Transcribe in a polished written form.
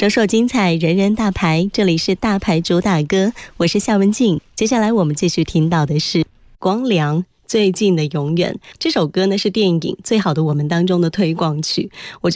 首首精彩，人人大牌，这里是大牌主打歌，我是夏文静。接下来我们继续听到的是光良最近的永远，这首歌呢是电影《最好的我们》当中的推广曲。